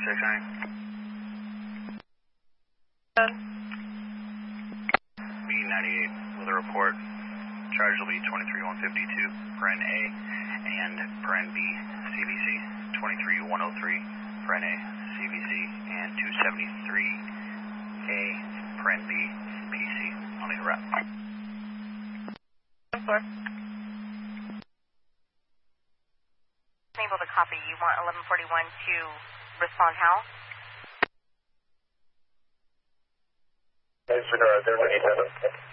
B98 with a report. Charge will be 23152 for NA and for NB CVC 23103 for NA CVC and 273A for NB PC. I'll need a wrap. Able to copy. You want 1141 to respond how? Disregard, 087.